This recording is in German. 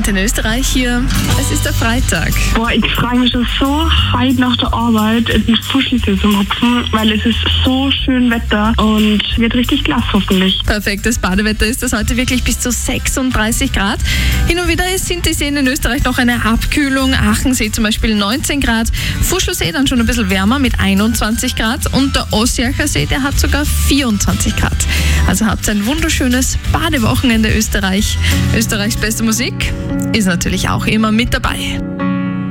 Antenne Österreich hier. Es ist der Freitag. Boah, ich freue mich schon so heute nach der Arbeit, die Fuschelsee zu hupfen, weil es ist so schön Wetter und wird richtig klasse hoffentlich. Perfektes Badewetter ist das heute, wirklich bis zu 36 Grad. Hin und wieder sind die Seen in Österreich noch eine Abkühlung. Achensee zum Beispiel 19 Grad, Fuschelsee dann schon ein bisschen wärmer mit 21 Grad und der Ossiacher See, der hat sogar 24 Grad. Also habt ein wunderschönes Badewochenende Österreich. Österreichs beste Musik ist natürlich auch immer mit dabei.